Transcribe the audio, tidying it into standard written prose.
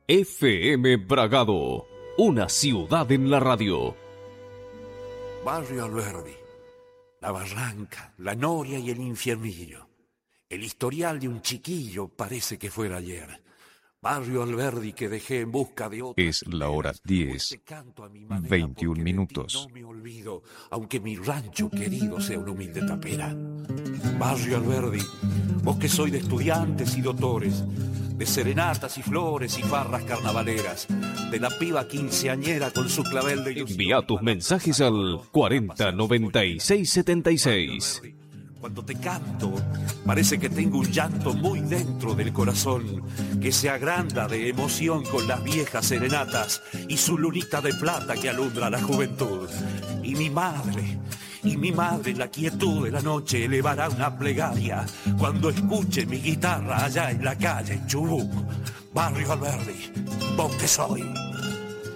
FM Bragado, una ciudad en la radio. Barrio Alberdi, la Barranca, la Noria y el Infiernillo. El historial de un chiquillo parece que fuera ayer. Barrio Alberdi que dejé en busca de otro. Es la hora 10, 21 minutos. No me olvido, aunque mi rancho querido sea una humilde tapera. Barrio Alberdi, vos que sois de estudiantes y doctores, de serenatas y flores y farras carnavaleras, de la piba quinceañera con su clavel de ilusión. Envía tus mensajes al 409676. Cuando te canto, parece que tengo un llanto muy dentro del corazón, que se agranda de emoción con las viejas serenatas y su lunita de plata que alumbra la juventud. Y mi madre en la quietud de la noche elevará una plegaria cuando escuche mi guitarra allá en la calle Chubut. Barrio Alberdi, vos que soy.